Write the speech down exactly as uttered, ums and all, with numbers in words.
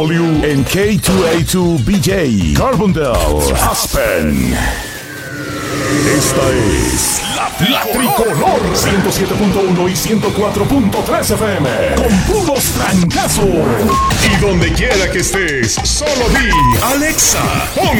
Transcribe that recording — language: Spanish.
En K dos A dos B J, Carbondale, Aspen. Esta es la, la Tricolor ciento siete punto uno y ciento cuatro punto tres F M. Con puros trancazos. Y donde quiera que estés, solo di Alexa, pon